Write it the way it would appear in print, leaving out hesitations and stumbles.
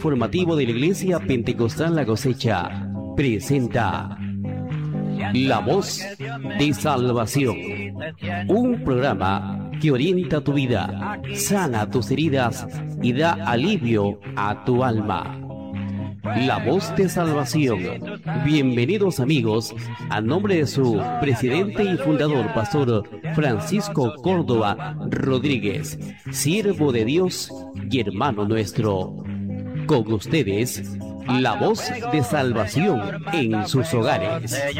informativo de la Iglesia Pentecostal La Cosecha presenta La Voz de Salvación, un programa que orienta tu vida, sana tus heridas y da alivio a tu alma. La Voz de Salvación. Bienvenidos amigos, a nombre de su presidente y fundador, Pastor Francisco Córdoba Rodríguez, siervo de Dios y hermano nuestro. Con ustedes, La Voz de Salvación en sus hogares.